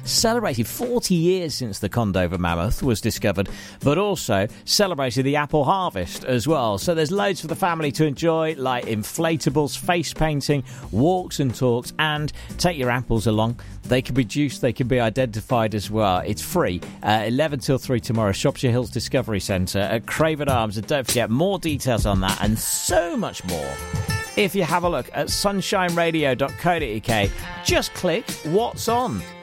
celebrated 40 years since the Condover mammoth was discovered, but also celebrated the apple harvest as well. So there's loads for the family to enjoy, like inflatables, face painting, walks and talks, and take your apples along. They can be juiced, they can be identified as well. It's free. 11 till 3 tomorrow, Shropshire Hills Discovery Centre at Craven Arms. And don't forget, more details on that and so much more if you have a look at sunshineradio.co.uk. Just click What's On.